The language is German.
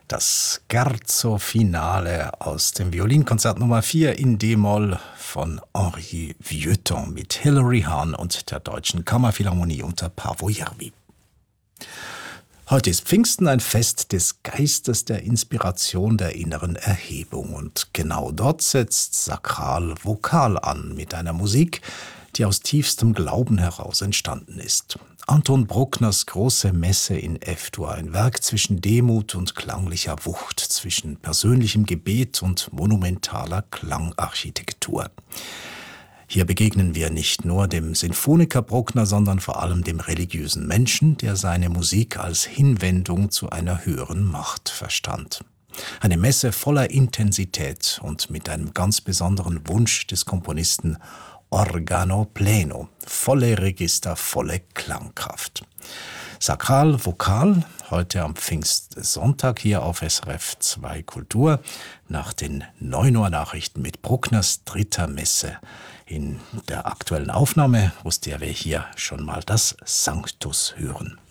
Das Scherzo Finale aus dem Violinkonzert Nummer 4 in D-Moll von Henri Vieuxtemps mit Hilary Hahn und der Deutschen Kammerphilharmonie unter Paavo Järvi. Heute ist Pfingsten, ein Fest des Geistes, der Inspiration, der inneren Erhebung. Und genau dort setzt Sakral-Vokal an mit einer Musik, die aus tiefstem Glauben heraus entstanden ist. Anton Bruckners große Messe in F-Dur, ein Werk zwischen Demut und klanglicher Wucht, zwischen persönlichem Gebet und monumentaler Klangarchitektur. Hier begegnen wir nicht nur dem Sinfoniker Bruckner, sondern vor allem dem religiösen Menschen, der seine Musik als Hinwendung zu einer höheren Macht verstand. Eine Messe voller Intensität und mit einem ganz besonderen Wunsch des Komponisten: Organo pleno, volle Register, volle Klangkraft. Sakral-Vokal, heute am Pfingstsonntag hier auf SRF 2 Kultur, nach den 9 Uhr Nachrichten mit Bruckners dritter Messe. In der aktuellen Aufnahme mussten wir hier schon mal das Sanctus hören.